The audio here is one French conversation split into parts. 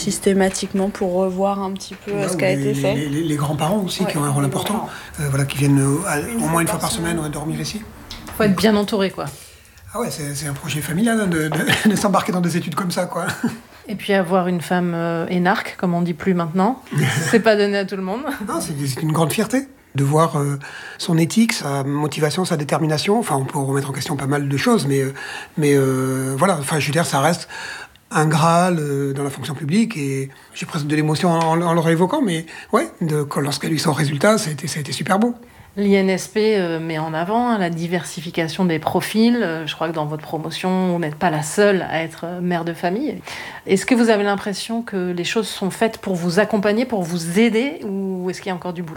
systématiquement pour revoir un petit peu ce qui a été fait. Les grands-parents aussi qui ont un rôle important, qui viennent au moins une fois par semaine dormir ici. Il faut être bien entouré, quoi. Ah ouais, c'est un projet familial de s'embarquer dans des études comme ça, quoi. Et puis avoir une femme énarque, comme on dit plus maintenant, c'est pas donné à tout le monde. Non, c'est une grande fierté de voir son éthique, sa motivation, sa détermination. Enfin, on peut remettre en question pas mal de choses, mais voilà. Enfin, je veux dire, ça reste un Graal dans la fonction publique et j'ai presque de l'émotion en le réévoquant, mais ouais, lorsqu'elle a eu son résultat, ça a été super beau. L'INSP met en avant la diversification des profils. Je crois que dans votre promotion, vous n'êtes pas la seule à être mère de famille. Est-ce que vous avez l'impression que les choses sont faites pour vous accompagner, pour vous aider, ou est-ce qu'il y a encore du boulot ?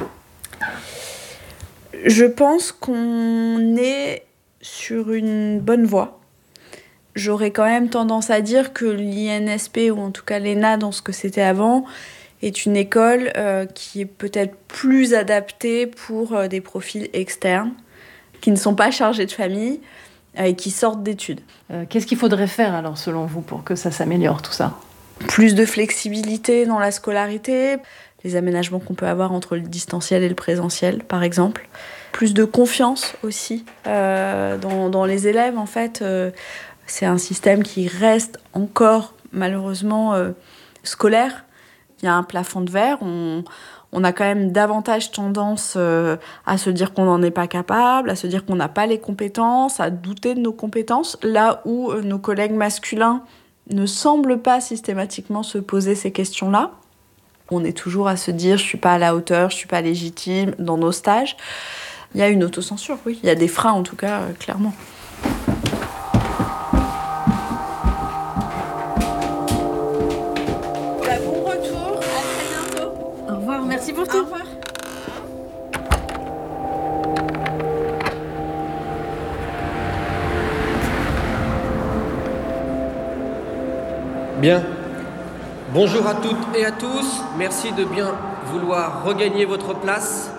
Je pense qu'on est sur une bonne voie. J'aurais quand même tendance à dire que l'INSP, ou en tout cas l'ENA dans ce que c'était avant, est une école qui est peut-être plus adaptée pour des profils externes, qui ne sont pas chargés de famille et qui sortent d'études. Qu'est-ce qu'il faudrait faire alors selon vous pour que ça s'améliore tout ça ? Plus de flexibilité dans la scolarité, les aménagements qu'on peut avoir entre le distanciel et le présentiel par exemple. Plus de confiance aussi dans les élèves en fait. C'est un système qui reste encore malheureusement scolaire. Il y a un plafond de verre, on a quand même davantage tendance à se dire qu'on n'en est pas capable, à se dire qu'on n'a pas les compétences, à douter de nos compétences, là où nos collègues masculins ne semblent pas systématiquement se poser ces questions-là. On est toujours à se dire « je ne suis pas à la hauteur, je ne suis pas légitime » dans nos stages. Il y a une autocensure, oui. Il y a des freins en tout cas, clairement. Merci pour tout. Au revoir. Bien. Bonjour à toutes et à tous. Merci de bien vouloir regagner votre place.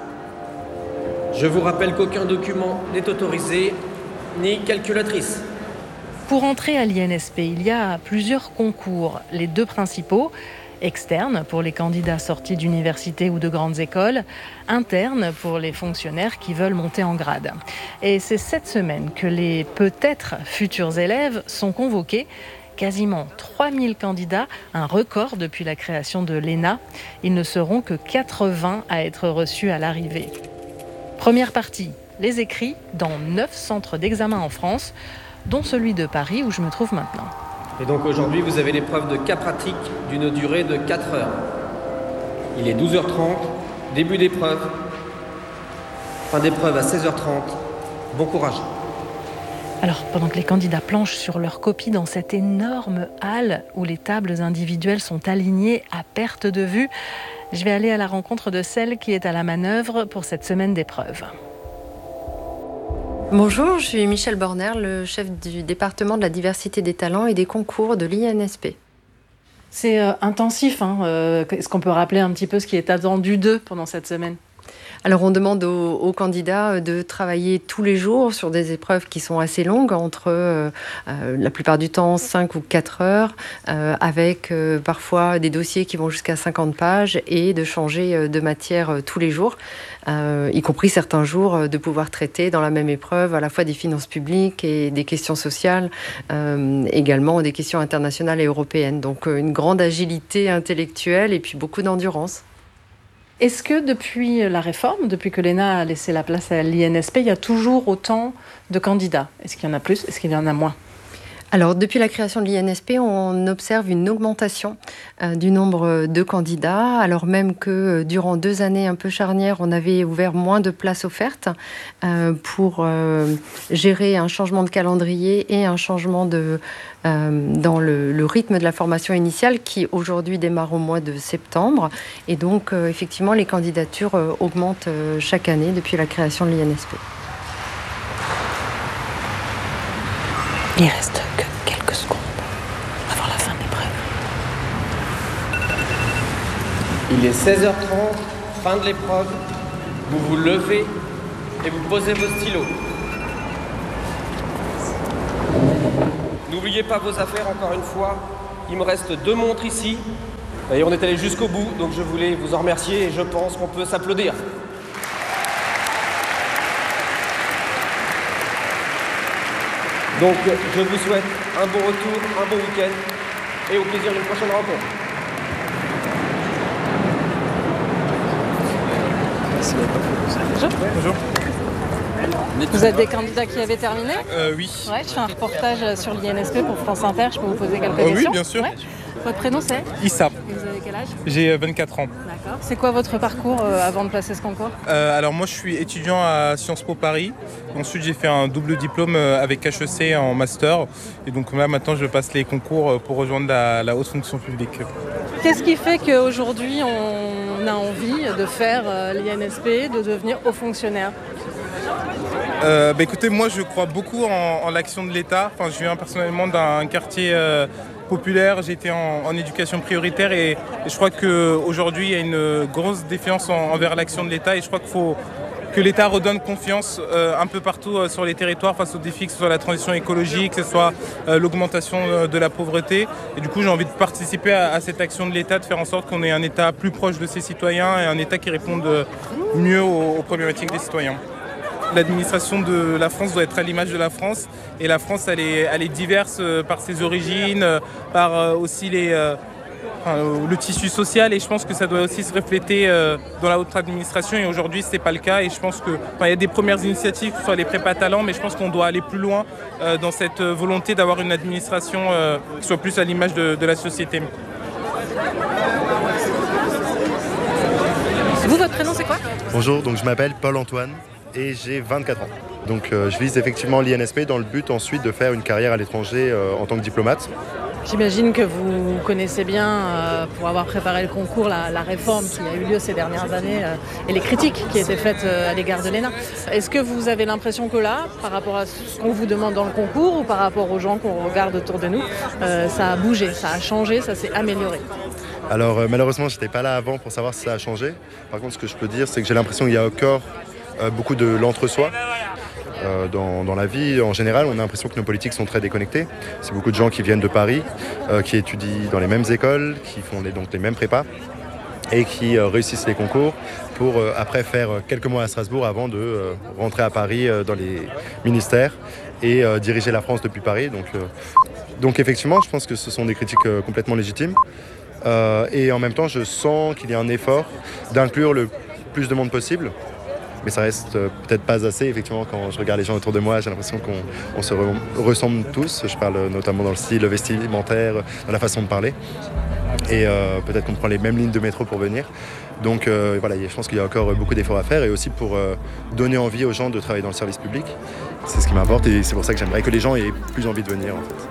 Je vous rappelle qu'aucun document n'est autorisé, ni calculatrice. Pour entrer à l'INSP, il y a plusieurs concours. Les deux principaux, externe pour les candidats sortis d'universités ou de grandes écoles, interne pour les fonctionnaires qui veulent monter en grade. Et c'est cette semaine que les peut-être futurs élèves sont convoqués. Quasiment 3000 candidats, un record depuis la création de l'ENA. Ils ne seront que 80 à être reçus à l'arrivée. Première partie, les écrits dans 9 centres d'examen en France, dont celui de Paris où je me trouve maintenant. Et donc aujourd'hui, vous avez l'épreuve de cas pratique d'une durée de 4 heures. Il est 12h30, début d'épreuve, fin d'épreuve à 16h30. Bon courage. Alors, pendant que les candidats planchent sur leur copie dans cette énorme halle où les tables individuelles sont alignées à perte de vue, je vais aller à la rencontre de celle qui est à la manœuvre pour cette semaine d'épreuve. Bonjour, je suis Michel Borner, le chef du département de la diversité des talents et des concours de l'INSP. C'est intensif, hein. Est-ce qu'on peut rappeler un petit peu ce qui est attendu d'eux pendant cette semaine ? Alors on demande aux candidats de travailler tous les jours sur des épreuves qui sont assez longues, entre la plupart du temps 5 ou 4 heures, avec parfois des dossiers qui vont jusqu'à 50 pages et de changer de matière tous les jours, y compris certains jours de pouvoir traiter dans la même épreuve à la fois des finances publiques et des questions sociales, également des questions internationales et européennes. Donc une grande agilité intellectuelle et puis beaucoup d'endurance. Est-ce que depuis la réforme, depuis que l'ENA a laissé la place à l'INSP, il y a toujours autant de candidats ? Est-ce qu'il y en a plus ? Est-ce qu'il y en a moins ? Alors, depuis la création de l'INSP, on observe une augmentation du nombre de candidats, alors même que durant 2 années un peu charnières, on avait ouvert moins de places offertes pour gérer un changement de calendrier et un changement dans le rythme de la formation initiale qui aujourd'hui démarre au mois de septembre. Et donc, effectivement, les candidatures augmentent chaque année depuis la création de l'INSP. Il reste que quelques secondes avant la fin de l'épreuve. Il est 16h30, fin de l'épreuve. Vous vous levez et vous posez vos stylos. N'oubliez pas vos affaires encore une fois. Il me reste 2 montres ici. Et on est allé jusqu'au bout, donc je voulais vous en remercier et je pense qu'on peut s'applaudir. Donc je vous souhaite un bon retour, un bon week-end et au plaisir d'une prochaine rencontre. Bonjour. Vous êtes des candidats qui avaient terminé ? Oui. Ouais, je fais un reportage sur l'INSP pour France Inter. Je peux vous poser quelques questions ? Oui, bien sûr. Ouais. Votre prénom c'est ? Issa. Et vous avez quel âge ? J'ai 24 ans. D'accord. C'est quoi votre parcours avant de passer ce concours ? Alors moi je suis étudiant à Sciences Po Paris. Ensuite j'ai fait un double diplôme avec HEC en master. Et donc là maintenant je passe les concours pour rejoindre la haute fonction publique. Qu'est-ce qui fait qu'aujourd'hui on a envie de faire l'INSP, de devenir haut fonctionnaire ? Écoutez, moi je crois beaucoup en l'action de l'État. Enfin, je viens personnellement d'un quartier populaire, j'ai été en éducation prioritaire et je crois qu'aujourd'hui il y a une grosse défiance envers l'action de l'État et je crois qu'il faut que l'État redonne confiance un peu partout sur les territoires face aux défis, que ce soit la transition écologique, que ce soit l'augmentation de la pauvreté. Et du coup j'ai envie de participer à cette action de l'État, de faire en sorte qu'on ait un État plus proche de ses citoyens et un État qui réponde mieux aux problématiques des citoyens. L'administration de la France doit être à l'image de la France et la France elle est diverse par ses origines, par aussi le tissu social et je pense que ça doit aussi se refléter dans la haute administration et aujourd'hui c'est pas le cas et je pense que y a des premières initiatives, que ce soit les prépa talents, mais je pense qu'on doit aller plus loin dans cette volonté d'avoir une administration qui soit plus à l'image de la société. Vous, votre prénom c'est quoi ? Bonjour, donc je m'appelle Paul-Antoine et j'ai 24 ans. Donc je vise effectivement l'INSP dans le but ensuite de faire une carrière à l'étranger en tant que diplomate. J'imagine que vous connaissez bien, pour avoir préparé le concours, la réforme qui a eu lieu ces dernières années et les critiques qui étaient faites à l'égard de l'ENA. Est-ce que vous avez l'impression que là, par rapport à ce qu'on vous demande dans le concours ou par rapport aux gens qu'on regarde autour de nous, ça a bougé, ça a changé, ça s'est amélioré ? Alors malheureusement, je n'étais pas là avant pour savoir si ça a changé. Par contre, ce que je peux dire, c'est que j'ai l'impression qu'il y a encore beaucoup de l'entre-soi. Dans la vie, en général, on a l'impression que nos politiques sont très déconnectés. C'est beaucoup de gens qui viennent de Paris, qui étudient dans les mêmes écoles, qui font donc les mêmes prépas et qui réussissent les concours pour après faire quelques mois à Strasbourg avant de rentrer à Paris dans les ministères et diriger la France depuis Paris. Donc effectivement, je pense que ce sont des critiques complètement légitimes. Et en même temps, je sens qu'il y a un effort d'inclure le plus de monde possible. Mais ça reste peut-être pas assez. Effectivement, quand je regarde les gens autour de moi, j'ai l'impression qu'on se ressemble tous. Je parle notamment dans le style vestimentaire, dans la façon de parler. Et peut-être qu'on prend les mêmes lignes de métro pour venir. Donc voilà, je pense qu'il y a encore beaucoup d'efforts à faire. Et aussi pour donner envie aux gens de travailler dans le service public. C'est ce qui m'importe et c'est pour ça que j'aimerais que les gens aient plus envie de venir en fait.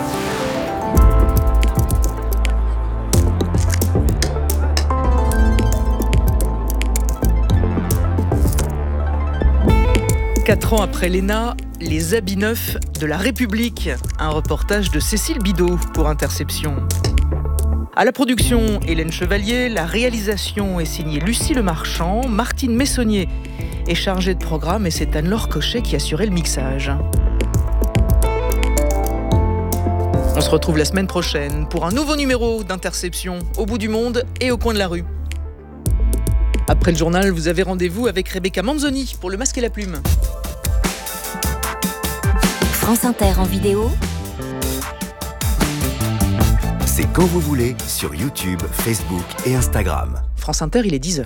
4 ans après l'ENA, les habits neufs de la République. Un reportage de Cécile Bidot pour Interception. À la production, Hélène Chevalier. La réalisation est signée Lucie Lemarchand. Martine Messonnier est chargée de programme et c'est Anne-Laure Cochet qui assurait le mixage. On se retrouve la semaine prochaine pour un nouveau numéro d'Interception au bout du monde et au coin de la rue. Après le journal, vous avez rendez-vous avec Rebecca Manzoni pour Le Masque et la Plume. France Inter en vidéo. C'est quand vous voulez sur YouTube, Facebook et Instagram. France Inter, il est 10h.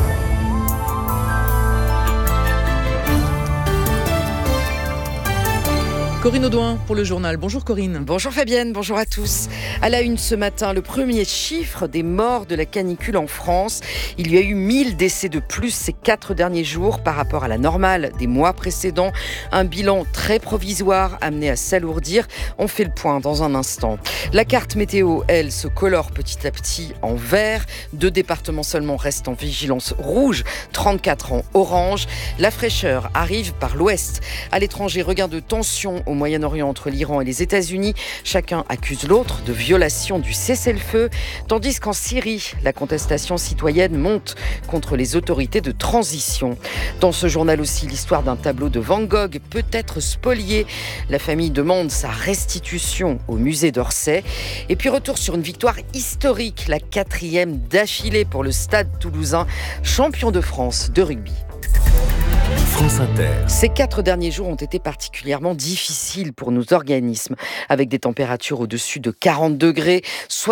Corinne Audouin pour le journal. Bonjour Corinne. Bonjour Fabienne, bonjour à tous. À la une ce matin, le premier chiffre des morts de la canicule en France. Il y a eu 1000 décès de plus ces 4 derniers jours par rapport à la normale des mois précédents. Un bilan très provisoire amené à s'alourdir. On fait le point dans un instant. La carte météo, elle, se colore petit à petit en vert. 2 départements seulement restent en vigilance rouge, 34 en orange. La fraîcheur arrive par l'ouest. À l'étranger, regain de tension au Moyen-Orient entre l'Iran et les États-Unis. Chacun accuse l'autre de violation du cessez-le-feu, tandis qu'en Syrie, la contestation citoyenne monte contre les autorités de transition. Dans ce journal aussi, l'histoire d'un tableau de Van Gogh peut être spolié. La famille demande sa restitution au musée d'Orsay. Et puis retour sur une victoire historique, la 4e d'affilée pour le Stade Toulousain, champion de France de rugby. France Inter. Ces 4 derniers jours ont été particulièrement difficiles pour nos organismes, avec des températures au-dessus de 40 degrés,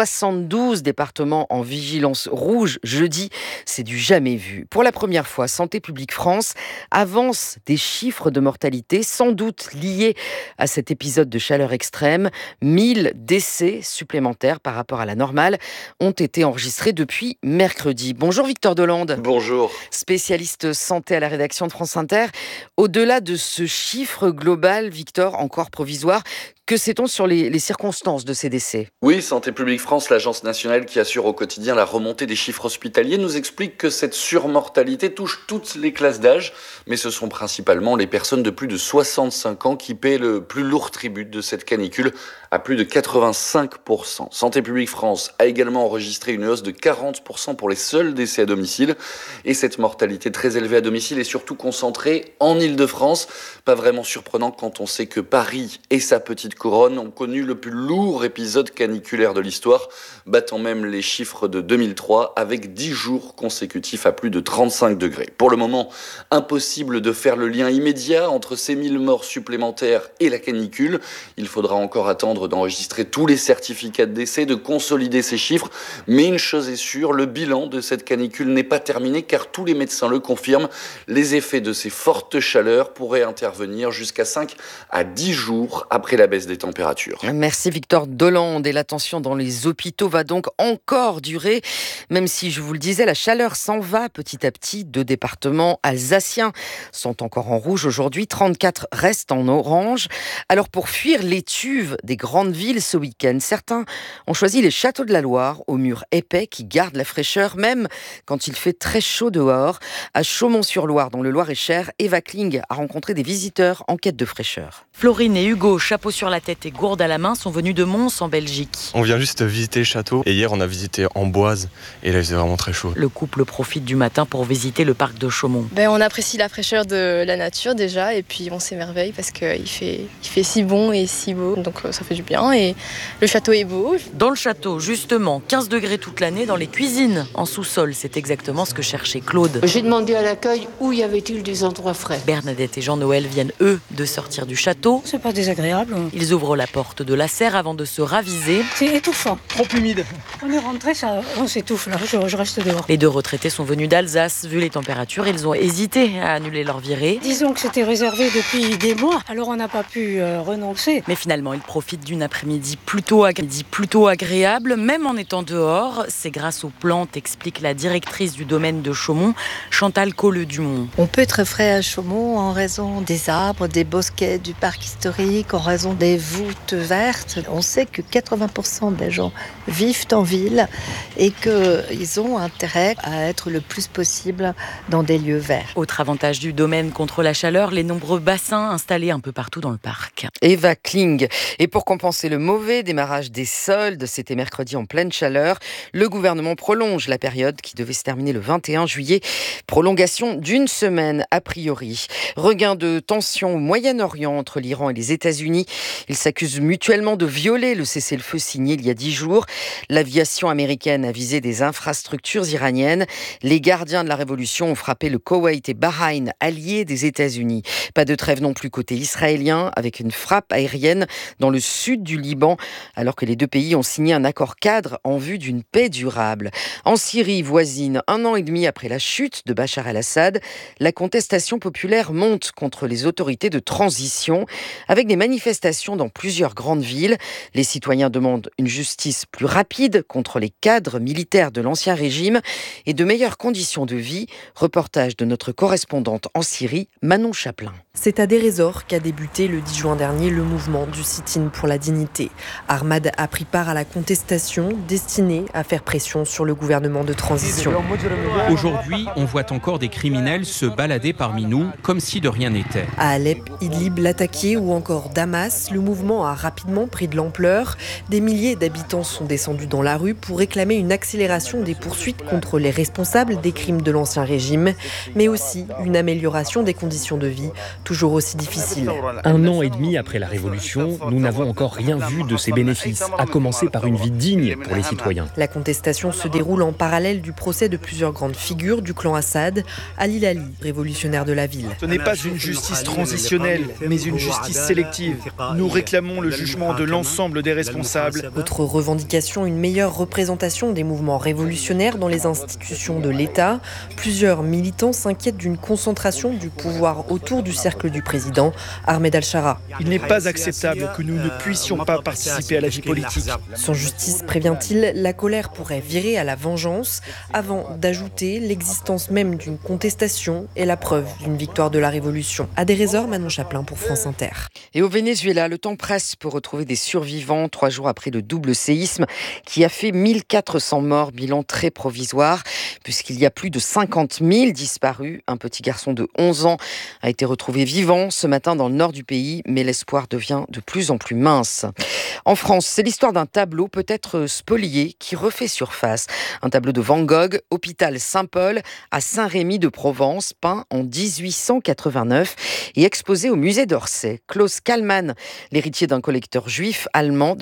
72 départements en vigilance rouge jeudi, c'est du jamais vu. Pour la première fois, Santé publique France avance des chiffres de mortalité, sans doute liés à cet épisode de chaleur extrême. 1000 décès supplémentaires par rapport à la normale ont été enregistrés depuis mercredi. Bonjour Victor Delande. Bonjour. Spécialiste santé à la rédaction de France Inter. Au-delà de ce chiffre global, Victor, encore provisoire, que sait-on sur les circonstances de ces décès ? Oui, Santé publique France, l'agence nationale qui assure au quotidien la remontée des chiffres hospitaliers, nous explique que cette surmortalité touche toutes les classes d'âge, mais ce sont principalement les personnes de plus de 65 ans qui paient le plus lourd tribut de cette canicule, à plus de 85%. Santé publique France a également enregistré une hausse de 40% pour les seuls décès à domicile, et cette mortalité très élevée à domicile est surtout concentrée en Île-de-France. Pas vraiment surprenant quand on sait que Paris et sa petite couronne ont connu le plus lourd épisode caniculaire de l'histoire, battant même les chiffres de 2003 avec 10 jours consécutifs à plus de 35 degrés. Pour le moment, impossible de faire le lien immédiat entre ces 1000 morts supplémentaires et la canicule. Il faudra encore attendre d'enregistrer tous les certificats de décès, de consolider ces chiffres. Mais une chose est sûre, le bilan de cette canicule n'est pas terminé car tous les médecins le confirment. Les effets de ces fortes chaleurs pourraient intervenir jusqu'à 5 à 10 jours après la baisse des températures. Merci Victor Delande. Et la tension dans les hôpitaux va donc encore durer, même si, je vous le disais, la chaleur s'en va petit à petit. 2 départements alsaciens sont encore en rouge aujourd'hui, 34 restent en orange. Alors pour fuir l'étuve des grandes villes ce week-end, certains ont choisi les châteaux de la Loire, aux murs épais qui gardent la fraîcheur, même quand il fait très chaud dehors. À Chaumont-sur-Loire, dans le Loir-et-Cher, Eva Kling a rencontré des visiteurs en quête de fraîcheur. Florine et Hugo, chapeau sur la tête et gourde à la main, sont venus de Mons en Belgique. On vient juste visiter le château et hier on a visité Amboise et là il faisait vraiment très chaud. Le couple profite du matin pour visiter le parc de Chaumont. On apprécie la fraîcheur de la nature déjà et puis on s'émerveille parce qu'il fait si bon et si beau, donc ça fait du bien et le château est beau. Dans le château, justement, 15 degrés toute l'année, dans les cuisines, en sous-sol, c'est exactement ce que cherchait Claude. J'ai demandé à l'accueil où y avait-il des endroits frais. Bernadette et Jean-Noël viennent eux de sortir du château. C'est pas désagréable. Ils ouvrent la porte de la serre avant de se raviser. C'est étouffant. Trop humide. On est rentré, on s'étouffe là, je reste dehors. Les 2 retraités sont venus d'Alsace. Vu les températures, ils ont hésité à annuler leur virée. Disons que c'était réservé depuis des mois, alors on n'a pas pu renoncer. Mais finalement, ils profitent d'une après-midi plutôt agréable, même en étant dehors. C'est grâce aux plantes, explique la directrice du domaine de Chaumont, Chantal Colleux-Dumont. On peut être frais à Chaumont en raison des arbres, des bosquets, du parc historique, en raison des voûtes vertes. On sait que 80% des gens vivent en ville et qu'ils ont intérêt à être le plus possible dans des lieux verts. Autre avantage du domaine contre la chaleur, les nombreux bassins installés un peu partout dans le parc. Eva Kling. Et pour compenser le mauvais démarrage des soldes, c'était mercredi en pleine chaleur, le gouvernement prolonge la période qui devait se terminer le 21 juillet. Prolongation d'1 semaine a priori. Regain de tension au Moyen-Orient entre l'Iran et les États-Unis. Ils s'accusent mutuellement de violer le cessez-le-feu signé il y a 10 jours. L'aviation américaine a visé des infrastructures iraniennes. Les gardiens de la révolution ont frappé le Koweït et Bahreïn, alliés des États-Unis. Pas de trêve non plus côté israélien, avec une frappe aérienne dans le sud du Liban, alors que les 2 pays ont signé un accord cadre en vue d'une paix durable. En Syrie voisine, 1 an et demi après la chute de Bachar el-Assad, la contestation populaire monte contre les autorités de transition, avec des manifestations manifestations dans plusieurs grandes villes. Les citoyens demandent une justice plus rapide contre les cadres militaires de l'Ancien Régime et de meilleures conditions de vie. Reportage de notre correspondante en Syrie, Manon Chaplin. C'est à Deir ez-Zor qu'a débuté le 10 juin dernier le mouvement du sit-in pour la dignité. Ahmad a pris part à la contestation destinée à faire pression sur le gouvernement de transition. Aujourd'hui, on voit encore des criminels se balader parmi nous comme si de rien n'était. À Alep, Idlib, Latakia ou encore Damas, le mouvement a rapidement pris de l'ampleur. Des milliers d'habitants sont descendus dans la rue pour réclamer une accélération des poursuites contre les responsables des crimes de l'Ancien Régime, mais aussi une amélioration des conditions de vie, toujours aussi difficiles. 1 an et demi après la Révolution, nous n'avons encore rien vu de ces bénéfices, à commencer par une vie digne pour les citoyens. La contestation se déroule en parallèle du procès de plusieurs grandes figures du clan Assad. Ali Lali, révolutionnaire de la ville. Ce n'est pas une justice transitionnelle, mais une justice sélective. Nous réclamons le jugement de l'ensemble des responsables. Autre revendication, une meilleure représentation des mouvements révolutionnaires dans les institutions de l'État. Plusieurs militants s'inquiètent d'une concentration du pouvoir autour du cercle du président, Ahmed Al-Shara. Il n'est pas acceptable que nous ne puissions pas participer à la vie politique. Sans justice, prévient-il, la colère pourrait virer à la vengeance, avant d'ajouter l'existence même d'une contestation et la preuve d'une victoire de la Révolution. À Deir ez-Zor, Manon Chaplin pour France Inter. Et au Venezuela, le temps presse pour retrouver des survivants 3 jours après le double séisme qui a fait 1400 morts, bilan très provisoire, puisqu'il y a plus de 50 000 disparus. Un petit garçon de 11 ans a été retrouvé vivant ce matin dans le nord du pays, mais l'espoir devient de plus en plus mince. En France, c'est l'histoire d'un tableau peut-être spolié qui refait surface. Un tableau de Van Gogh, hôpital Saint-Paul à Saint-Rémy-de-Provence, peint en 1889 et exposé au musée d'Orsay. Klaus Kallmann, l'héritier d'un collectionneur juif allemand,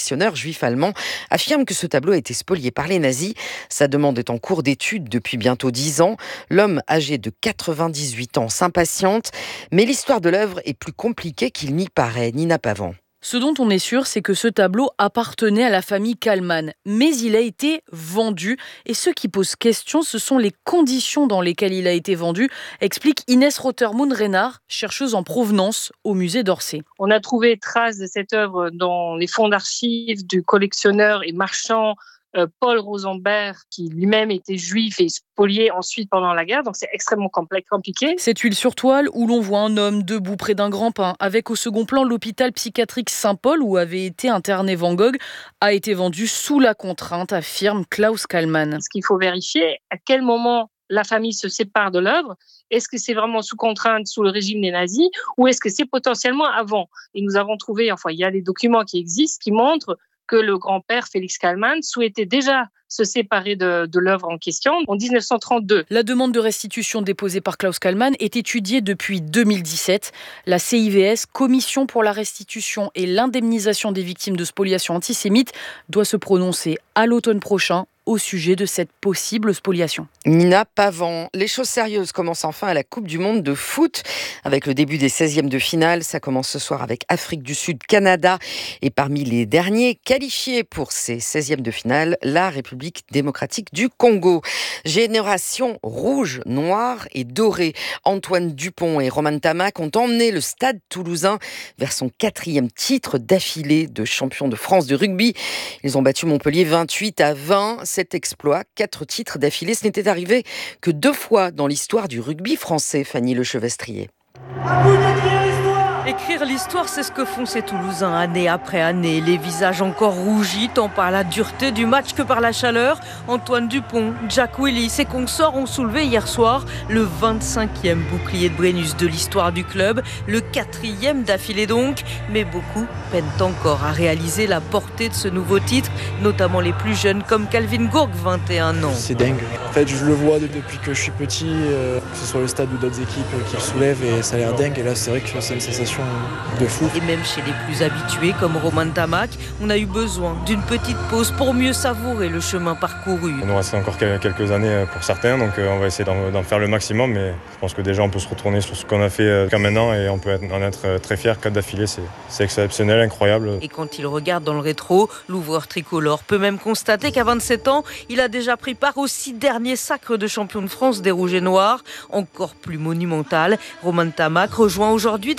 affirme que ce tableau a été spolié par les nazis. Sa demande est en cours d'étude depuis bientôt 10 ans. L'homme âgé de 98 ans s'impatiente, mais l'histoire de l'œuvre est plus compliquée qu'il n'y paraît. Nina Pavant. Ce dont on est sûr, c'est que ce tableau appartenait à la famille Kallmann, mais il a été vendu. Et ce qui pose question, ce sont les conditions dans lesquelles il a été vendu, explique Inès Rotermund-Renard, chercheuse en provenance au musée d'Orsay. On a trouvé trace de cette œuvre dans les fonds d'archives du collectionneur et marchand Paul Rosenberg, qui lui-même était juif et spolié ensuite pendant la guerre, donc c'est extrêmement compliqué. Cette huile sur toile où l'on voit un homme debout près d'un grand pin, avec au second plan l'hôpital psychiatrique Saint-Paul où avait été interné Van Gogh, a été vendu sous la contrainte, affirme Klaus Kallmann. Ce qu'il faut vérifier, à quel moment la famille se sépare de l'œuvre. Est-ce que c'est vraiment sous contrainte, sous le régime des nazis, ou est-ce que c'est potentiellement avant ? Et nous avons trouvé, il y a des documents qui existent qui montrent que le grand-père Félix Kallmann souhaitait déjà se séparer de l'œuvre en question en 1932. La demande de restitution déposée par Klaus Kallmann est étudiée depuis 2017. La CIVS, Commission pour la restitution et l'indemnisation des victimes de spoliation antisémite, doit se prononcer à l'automne prochain au sujet de cette possible spoliation. Nina Pavant. Les choses sérieuses commencent enfin à la Coupe du Monde de foot. Avec le début des 16e de finale, ça commence ce soir avec Afrique du Sud, Canada. Et parmi les derniers qualifiés pour ces 16e de finale, la République démocratique du Congo. Génération rouge, noire et dorée. Antoine Dupont et Romain Tamac ont emmené le Stade Toulousain vers son 4e titre d'affilée de champion de France de rugby. Ils ont battu Montpellier 28-20. Cet exploit, 4 titres d'affilée, ce n'était arrivé que 2 fois dans l'histoire du rugby français, Fanny Lechevestrier. Écrire l'histoire, c'est ce que font ces Toulousains année après année. Les visages encore rougis, tant par la dureté du match que par la chaleur. Antoine Dupont, Jack Willis et consorts ont soulevé hier soir le 25e bouclier de Brennus de l'histoire du club, le 4e d'affilée donc. Mais beaucoup peinent encore à réaliser la portée de ce nouveau titre, notamment les plus jeunes comme Calvin Gourgue, 21 ans. C'est dingue. En fait, je le vois depuis que je suis petit, que ce soit le stade ou d'autres équipes qui le soulèvent, et ça a l'air dingue. Et là, c'est vrai que c'est une sensation de fou. Et même chez les plus habitués comme Romain Tamac, on a eu besoin d'une petite pause pour mieux savourer le chemin parcouru. Il nous reste encore quelques années pour certains, donc on va essayer d'en faire le maximum, mais je pense que déjà on peut se retourner sur ce qu'on a fait jusqu'à maintenant et on peut en être très fiers. 4 d'affilée, c'est exceptionnel, incroyable. Et quand il regarde dans le rétro, l'ouvreur tricolore peut même constater qu'à 27 ans, il a déjà pris part aux 6 derniers sacres de champion de France des Rouges et Noirs. Encore plus monumental, Romain Tamac rejoint aujourd'hui dans la légende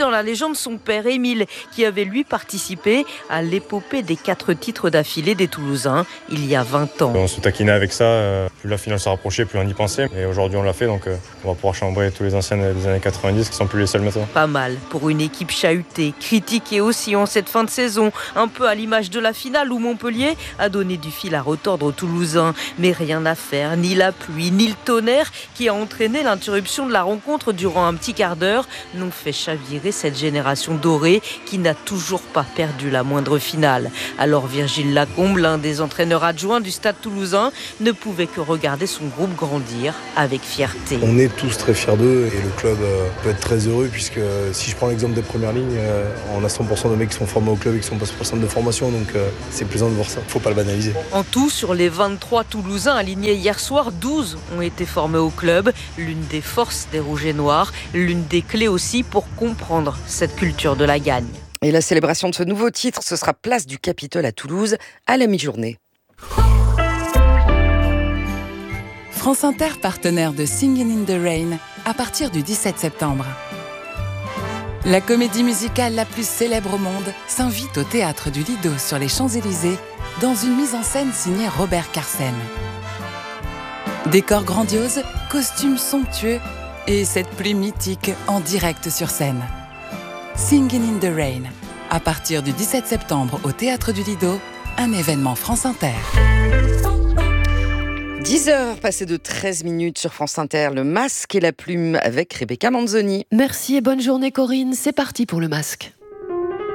l'exemple de son père Émile, qui avait lui participé à l'épopée des 4 titres d'affilée des Toulousains il y a 20 ans. On se taquinait avec ça, plus la finale se rapprochait, plus on y pensait. Et aujourd'hui on l'a fait, donc on va pouvoir chambrer tous les anciens des années 90 qui sont plus les seuls maintenant. Pas mal pour une équipe chahutée, critiquée aussi en cette fin de saison, un peu à l'image de la finale où Montpellier a donné du fil à retordre aux Toulousains. Mais rien à faire, ni la pluie, ni le tonnerre qui a entraîné l'interruption de la rencontre durant un petit quart d'heure n'ont fait chavirer cette génération dorée qui n'a toujours pas perdu la moindre finale. Alors Virgile Lacombe, l'un des entraîneurs adjoints du Stade Toulousain, ne pouvait que regarder son groupe grandir avec fierté. On est tous très fiers d'eux et le club peut être très heureux puisque si je prends l'exemple des premières lignes, on a 100% de mecs qui sont formés au club et qui sont passés pour centre de formation, donc c'est plaisant de voir ça. Faut pas le banaliser. En tout, sur les 23 Toulousains alignés hier soir, 12 ont été formés au club. L'une des forces des Rouges et Noirs, l'une des clés aussi pour comprendre cette culture de la gagne. Et la célébration de ce nouveau titre, ce sera place du Capitole à Toulouse à la mi-journée. France Inter, partenaire de Singin' in the Rain, à partir du 17 septembre. La comédie musicale la plus célèbre au monde s'invite au Théâtre du Lido sur les Champs-Élysées dans une mise en scène signée Robert Carsen. Décors grandioses, costumes somptueux et cette pluie mythique en direct sur scène. Singin' in the Rain, à partir du 17 septembre au Théâtre du Lido, un événement France Inter. 10h, passé de 13 minutes sur France Inter, le masque et la plume avec Rebecca Manzoni. Merci et bonne journée Corinne, c'est parti pour le masque.